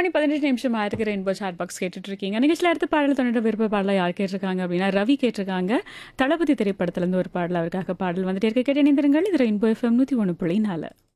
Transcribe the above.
8:18 ஆயிருக்கு. Rainbow chat box கேட்டுட்டு இருக்கீங்க. நிகழ்ச்சியில் அடுத்த பாடல் தன்னோட விருப்ப பாடலை யார் கேட்டிருக்காங்க அப்படின்னா ரவி கேட்டிருக்காங்க. தளபதி திரைப்படத்துல இருந்து ஒரு பாடல் அவருக்காக பாடல் வந்துட்டே இருக்க கேட்டு இணைந்திருங்கள். இது ரெயின்போ FM 101.4.